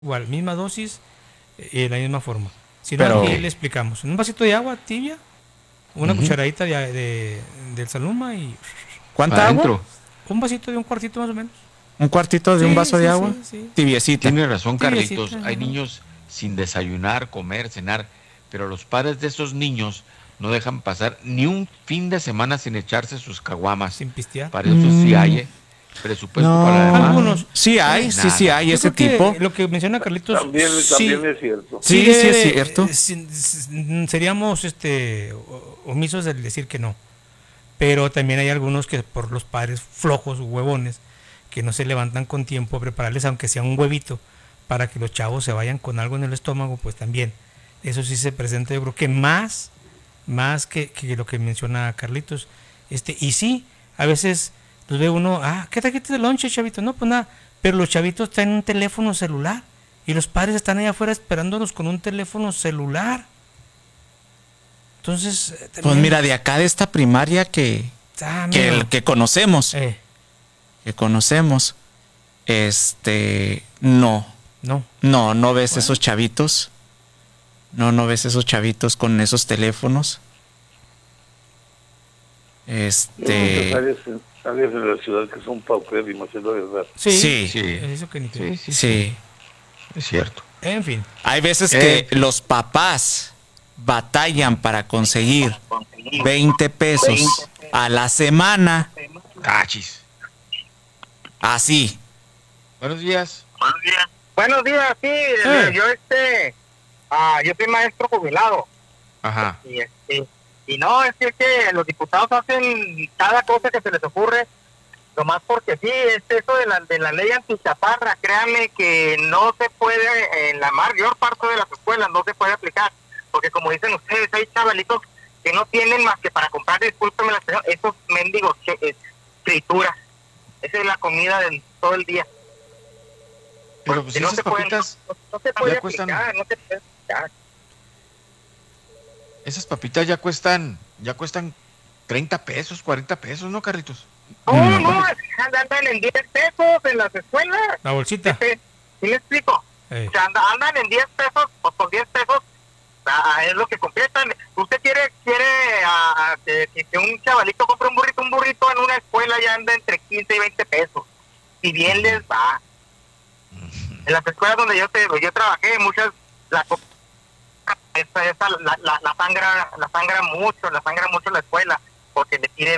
igual, misma dosis, y de la misma forma. Si no, Pero, aquí le explicamos. Un vasito de agua tibia, una ujú. cucharadita del Saluma y ¿Cuánta agua? Adentro. un vasito de un cuartito más o menos. ¿Un cuartito de un Sí, vaso de sí, agua? sí, sí. Tibiecita. Tiene razón, Tibiecita, Carlitos. Hay ajá. niños sin desayunar, comer, cenar, pero los padres de esos niños no dejan pasar ni un fin de semana sin echarse sus caguamas. Sin pistear. Para eso sí Mm, hay presupuesto para la no. demás. Algunos. Sí hay, sí Eh, Nada. hay yo ese creo que tipo. lo que menciona Carlitos, También es cierto. sí Sí, sí debe es cierto. seríamos omisos del decir que no. Pero también hay algunos que por los padres flojos, huevones, que no se levantan con tiempo a prepararles, aunque sea un huevito, para que los chavos se vayan con algo en el estómago, pues también. Eso sí se presenta, yo creo que más que lo que menciona Carlitos. Y sí, a veces los ve uno, ¿qué trajiste de lonche, chavito? No, pues nada, pero los chavitos traen un teléfono celular y los padres están allá afuera esperándolos con un teléfono celular. Entonces, Pues también, mira, de acá de esta primaria amigo, que conocemos, no, no, no ves bueno, esos chavitos, no ves esos chavitos con esos teléfonos. Hay muchas áreas en la ciudad que son paupérrimas, es la verdad. sí, Sí, Sí, eso que ni qué. sí, sí, sí. sí. Es cierto. En fin, Hay veces Eh, que los papás batallan para conseguir 20 pesos a la semana, Cachis. así. Buenos días. Buenos días, sí, yo yo soy maestro jubilado Ajá. y no, es que los diputados hacen cada cosa que se les ocurre, nomás porque sí, eso de la ley antichaparra, créanme que no se puede, en la mayor parte de las escuelas no se puede aplicar, porque como dicen ustedes, hay chavalitos que no tienen más que para comprar, discúlpenme la expresión, esos mendigos frituras, esa es la comida de todo el día. Pero pues Que no esas se pueden, papitas no se puede ya cuestan, aplicar, no se puede aplicar. esas papitas ya cuestan 30 pesos, 40 pesos, ¿no, Carlitos? No, No. no, andan en 10 pesos en las escuelas. la bolsita. ¿Sí me explico? O sea, andan en 10 pesos, o con 10 pesos, es lo que completan. Usted quiere que un chavalito compre un burrito en una escuela ya anda entre 15 y 20 pesos. Si bien les va. En las escuelas donde yo trabajé, muchas, la sangra mucho la escuela, porque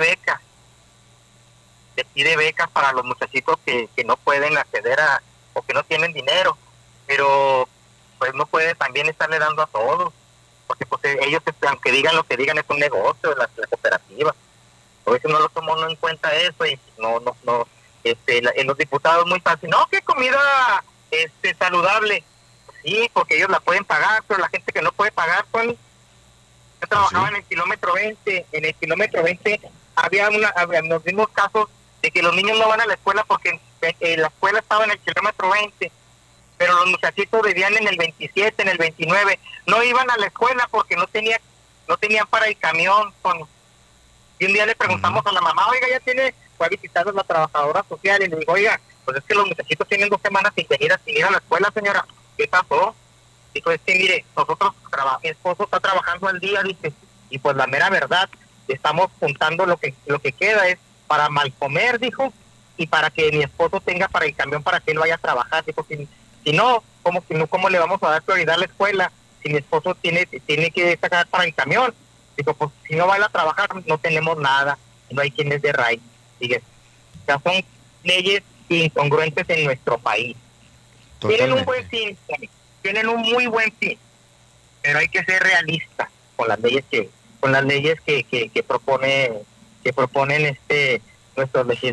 le pide becas para los muchachitos que no pueden acceder o que no tienen dinero, pero pues no puede también estarle dando a todos, porque pues ellos, aunque digan lo que digan, es un negocio, la cooperativa. A veces no lo tomó en cuenta eso y no, en los diputados muy fácil, no, qué comida saludable, sí, porque ellos la pueden pagar, pero la gente que no puede pagar, pues, yo trabajaba en el kilómetro 20 había los mismos casos de que los niños no van a la escuela porque la escuela estaba en el kilómetro 20, pero los muchachitos vivían en el 27, en el 29, no iban a la escuela porque no tenían para el camión. Y un día le preguntamos a la mamá, oiga, fue a visitar a la trabajadora social y le digo, oiga, pues es que los muchachitos tienen 2 semanas sin ir a la escuela, señora. ¿Qué pasó? Dijo, es que mire, mi esposo está trabajando al día, dice, y pues la mera verdad, estamos juntando lo que queda es para mal comer, dijo, y para que mi esposo tenga para el camión para que él vaya a trabajar, dijo, si no, ¿cómo le vamos a dar prioridad a la escuela si mi esposo tiene que sacar para el camión? Dijo, pues si no va a trabajar no tenemos nada, no hay quien les dé raíz. Sigue. O sea, son leyes incongruentes en nuestro país. Totalmente. Tienen un muy buen fin, pero hay que ser realistas con las leyes que proponen nuestros legisladores.